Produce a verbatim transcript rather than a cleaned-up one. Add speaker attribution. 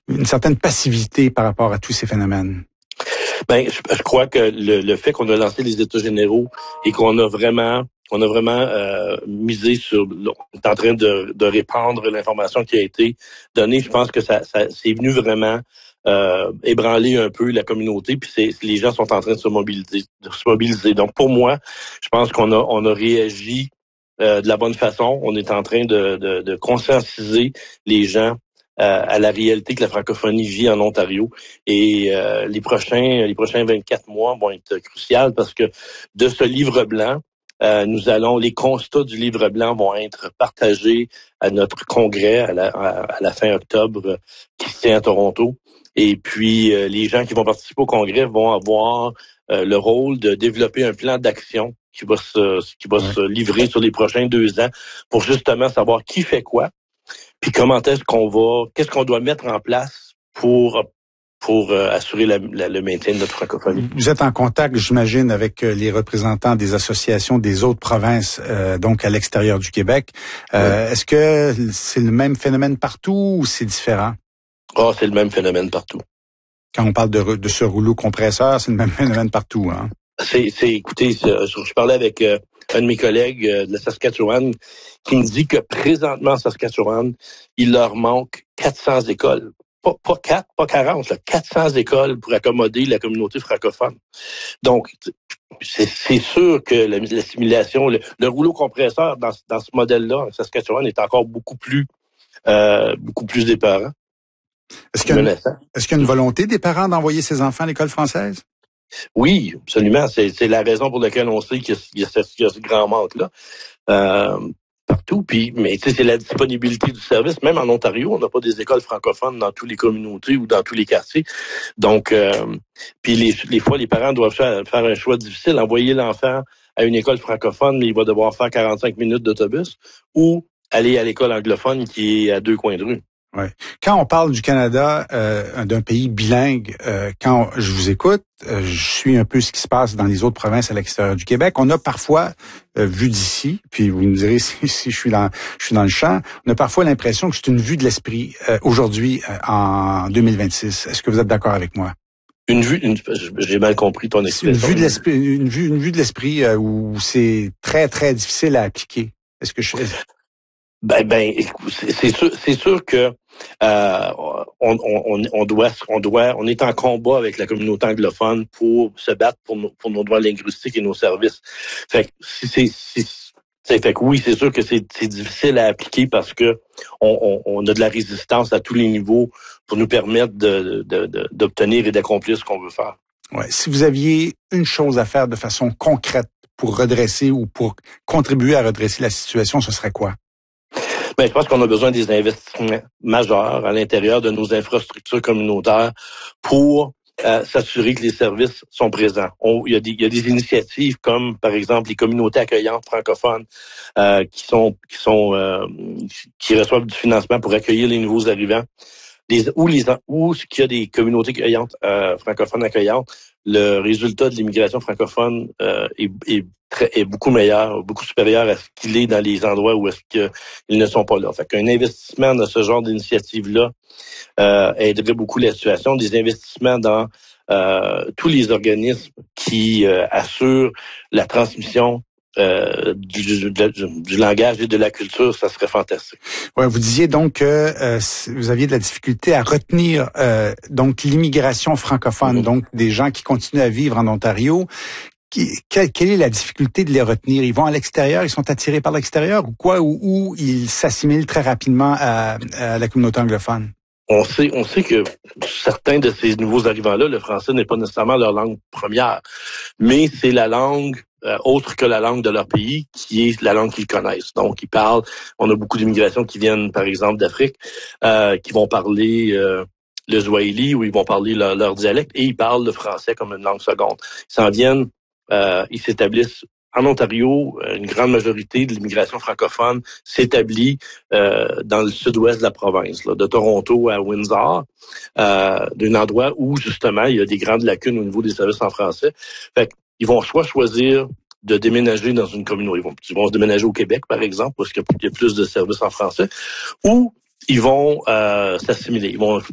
Speaker 1: une certaine passivité par rapport à tous ces phénomènes?
Speaker 2: Ben, je, je crois que le, le fait qu'on a lancé les États généraux et qu'on a vraiment, on a vraiment euh, misé sur, on est en train de, de répandre l'information qui a été donnée. Je pense que ça, ça c'est venu vraiment euh, ébranler un peu la communauté. Puis c'est, les gens sont en train de se mobiliser, de se mobiliser. Donc pour moi, je pense qu'on a, on a réagi euh, de la bonne façon. On est en train de, de, de conscientiser les gens Euh, à la réalité que la francophonie vit en Ontario. Et euh, les prochains les prochains vingt-quatre mois vont être cruciaux parce que de ce livre blanc, euh, nous allons les constats du livre blanc vont être partagés à notre congrès à la, à, à la fin octobre qui se tient à Toronto. Et puis euh, les gens qui vont participer au congrès vont avoir euh, le rôle de développer un plan d'action qui va se qui va ouais. se livrer sur les prochains deux ans pour justement savoir qui fait quoi. Puis comment est-ce qu'on va, qu'est-ce qu'on doit mettre en place pour pour euh, assurer la, la, le maintien de notre francophonie.
Speaker 1: Vous êtes en contact, j'imagine, avec les représentants des associations des autres provinces, euh, donc à l'extérieur du Québec. Euh, oui. Est-ce que c'est le même phénomène partout ou c'est différent?
Speaker 2: Oh, c'est le même phénomène partout.
Speaker 1: Quand on parle de, de ce rouleau compresseur, c'est le même phénomène partout, hein?
Speaker 2: C'est, c'est écoutez, c'est, je parlais avec euh, un de mes collègues euh, de la Saskatchewan qui me dit que présentement en Saskatchewan, il leur manque quatre cents écoles. Pas, pas quatre, pas quarante, là, quatre cents écoles pour accommoder la communauté francophone. Donc, c'est, c'est sûr que la, l'assimilation, le, le rouleau compresseur dans, dans ce modèle-là, en Saskatchewan, est encore beaucoup plus, euh, beaucoup plus épeurant.
Speaker 1: Est-ce qu'il y a une, est-ce qu'il y a une volonté des parents d'envoyer ses enfants à l'école française?
Speaker 2: Oui, absolument. C'est, c'est la raison pour laquelle on sait qu'il y a, il y a, ce, il y a ce grand manque-là. Euh, partout. Puis, mais tu sais, c'est la disponibilité du service. Même en Ontario, on n'a pas des écoles francophones dans toutes les communautés ou dans tous les quartiers. Donc, euh, puis les, les fois, les parents doivent faire, faire un choix difficile. Envoyer l'enfant à une école francophone, mais il va devoir faire quarante-cinq minutes d'autobus, ou aller à l'école anglophone qui est à deux coins de rue.
Speaker 1: Ouais. Quand on parle du Canada, euh, d'un pays bilingue, euh, quand je vous écoute, euh, je suis un peu ce qui se passe dans les autres provinces à l'extérieur du Québec. On a parfois euh, vu d'ici, puis vous me direz si, si je suis dans, je suis dans le champ, on a parfois l'impression que c'est une vue de l'esprit euh, aujourd'hui euh, en deux mille vingt-six. Est-ce que vous êtes d'accord avec moi?
Speaker 2: Une vue, une, j'ai mal compris ton expression.
Speaker 1: Une vue de l'esprit, une vue, une vue de l'esprit euh, où c'est très très difficile à appliquer. Est-ce que je
Speaker 2: Ben, ben, c'est sûr, c'est sûr que euh, on, on, on doit, on doit, on est en combat avec la communauté anglophone pour se battre pour nos, pour nos droits linguistiques et nos services. Fait que c'est, c'est, c'est fait que oui, c'est sûr que c'est, c'est difficile à appliquer parce que on, on, on a de la résistance à tous les niveaux pour nous permettre de, de, de d'obtenir et d'accomplir ce qu'on veut faire.
Speaker 1: Ouais. Si vous aviez une chose à faire de façon concrète pour redresser ou pour contribuer à redresser la situation, ce serait quoi?
Speaker 2: Ben, je pense qu'on a besoin des investissements majeurs à l'intérieur de nos infrastructures communautaires pour euh, s'assurer que les services sont présents. On, il y a des, il y a des initiatives comme, par exemple, les communautés accueillantes francophones euh, qui sont, qui sont, euh, qui reçoivent du financement pour accueillir les nouveaux arrivants. Les, où les où qu'il y a des communautés accueillantes, euh, francophones accueillantes, le résultat de l'immigration francophone euh, est, est, très, est beaucoup meilleur, beaucoup supérieur à ce qu'il est dans les endroits où est-ce qu'ils ne sont pas là. Fait qu'un investissement dans ce genre d'initiative-là euh, aiderait beaucoup la situation. Des investissements dans euh, tous les organismes qui euh, assurent la transmission Euh, du, du, du, du langage et de la culture, ça serait fantastique.
Speaker 1: Ouais, vous disiez donc que euh, vous aviez de la difficulté à retenir euh, donc l'immigration francophone, mm-hmm. donc des gens qui continuent à vivre en Ontario. Qui, quelle, quelle est la difficulté de les retenir? Ils vont à l'extérieur, ils sont attirés par l'extérieur ou quoi? Ou, ou ils s'assimilent très rapidement à, à la communauté anglophone?
Speaker 2: On sait, on sait que certains de ces nouveaux arrivants-là, le français n'est pas nécessairement leur langue première, mais c'est la langue Euh, autre que la langue de leur pays, qui est la langue qu'ils connaissent. Donc, ils parlent, on a beaucoup d'immigration qui viennent, par exemple, d'Afrique, euh, qui vont parler euh, le Swahili, ou ils vont parler leur, leur dialecte, et ils parlent le français comme une langue seconde. Ils s'en viennent, euh, ils s'établissent en Ontario. Une grande majorité de l'immigration francophone s'établit euh, dans le sud-ouest de la province, là, de Toronto à Windsor, euh, d'un endroit où, justement, il y a des grandes lacunes au niveau des services en français. Fait que, ils vont soit choisir de déménager dans une communauté. Ils vont, ils vont se déménager au Québec, par exemple, parce qu'il y a plus de services en français, ou ils vont euh, s'assimiler. Ils vont